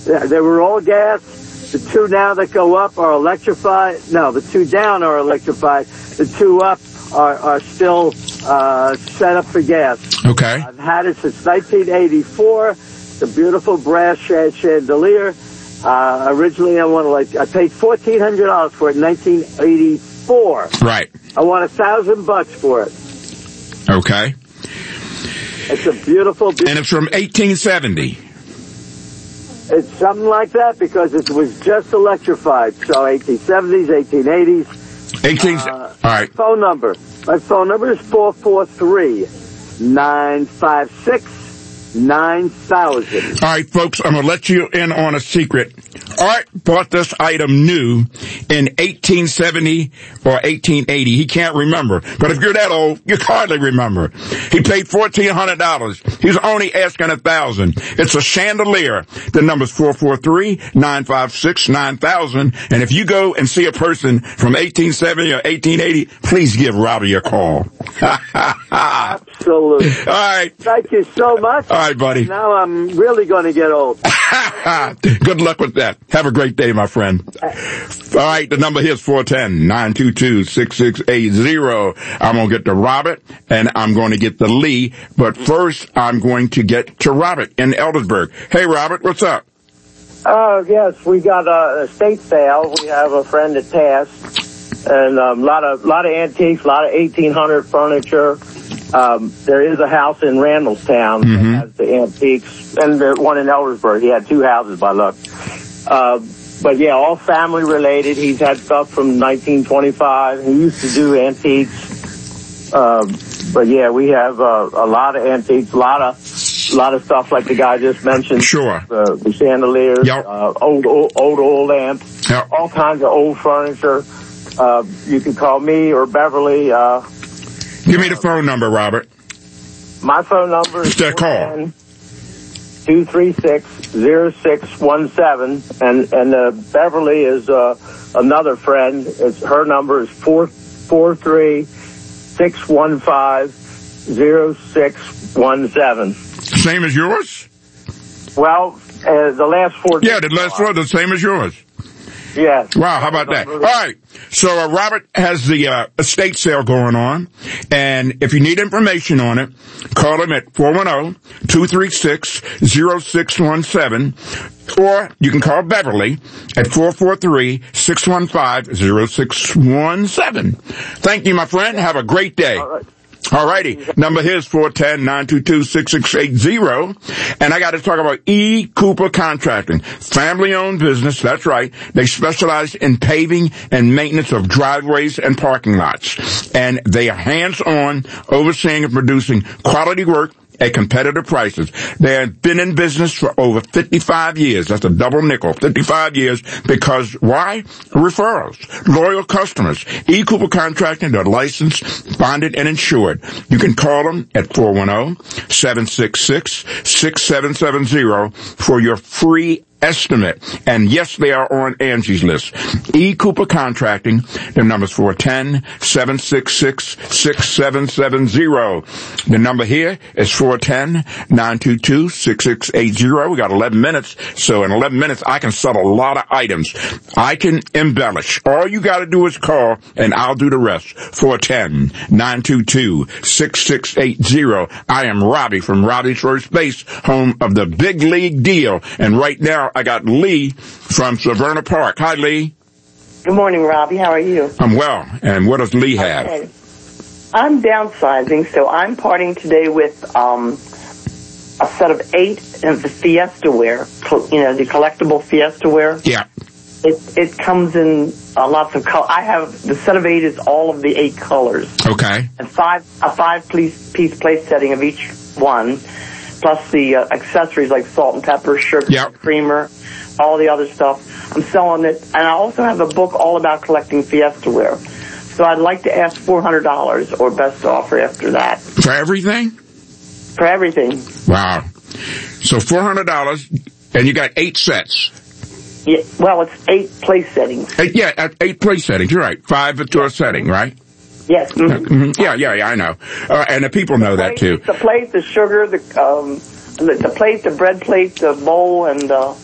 They were all gas. The two now that go up are electrified. No, the two down are electrified. The two up are still set up for gas. Okay. I've had it since 1984. It's a beautiful brass chandelier. Originally, I paid $1,400 for it in 1984. Right. I want $1,000 for it. Okay. It's a beautiful. And it's from 1870. It's something like that because it was just electrified. So 1870s, 1880s. All right. Phone number. My phone number is 443-956-9000. All right, folks, I'm going to let you in on a secret. Art bought this item new in 1870 or 1880. He can't remember. But if you're that old, you can hardly remember. He paid $1,400. He's only asking $1,000. It's a chandelier. The number's 443-956-9000. And if you go and see a person from 1870 or 1880, please give Robbie a call. Absolutely. All right. Thank you so much. All right, buddy. Now I'm really going to get old. Good luck with that. Have a great day, my friend. All right, the number here is 410-922-6680. I'm going to get to Robert, and I'm going to get to Lee. But first, I'm going to get to Robert in Eldersburg. Hey, Robert, what's up? Yes, we got a estate sale. We have a friend at Tass, and a lot of antiques, a lot of 1800 furniture. There is a house in Randallstown that has the antiques, and the one in Eldersburg. He had two houses by luck. But yeah, all family related. He's had stuff from 1925. He used to do antiques. But yeah, we have a lot of antiques, a lot of stuff like the guy just mentioned. Sure. The chandeliers, yep. old amps, yep. All kinds of old furniture. You can call me or Beverly. Give me the phone number, Robert. My phone number is 236-0617, and Beverly is another friend. Her number is 443-615-0617. Same as yours? Well, the last four. Yeah, the last four, the same as yours. Yes. Wow, how about that? All right. So Robert has the estate sale going on, and if you need information on it, call him at 410-236-0617, or you can call Beverly at 443-615-0617. Thank you, my friend. Have a great day. All right. All righty. Number here is 410-922-6680. And I got to talk about E. Cooper Contracting. Family-owned business. That's right. They specialize in paving and maintenance of driveways and parking lots. And they are hands-on, overseeing and producing quality work at competitive prices. They have been in business for over 55 years. That's a double nickel, 55 years. Because why? Referrals. Loyal customers. E. Cooper Contracting, they're licensed, bonded, and insured. You can call them at 410-766-6770 for your free estimate. And yes, they are on Angie's list. E. Cooper Contracting. Their number is 410-766-6770. The number here is 410-922-6680. We got 11 minutes. So in 11 minutes, I can sell a lot of items. I can embellish. All you got to do is call, and I'll do the rest. 410-922-6680. I am Robbie from Robbie's First Base, home of the Big League Deal. And right now, I got Lee from Severna Park. Hi, Lee. Good morning, Robbie. How are you? I'm well. And what does Lee have? Okay. I'm downsizing, so I'm parting today with a set of 8 of the Fiesta wear, the collectible Fiesta wear. Yeah. It comes in lots of colors. I have, the set of 8 is all of the 8 colors. Okay. And a 5-piece place setting of each one, plus the accessories like salt and pepper, sugar, yep. creamer, all the other stuff. I'm selling it. And I also have a book all about collecting Fiesta wear. So I'd like to ask $400 or best offer after that. For everything? For everything. Wow. So $400, and you got 8 sets. Yeah, well, it's 8 place settings. 8 place settings. You're right. 5 to a setting, right? Yes. Mm-hmm. Yeah, I know. And the people know that too. The plate, the sugar, the plate, the bread plate, the bowl, and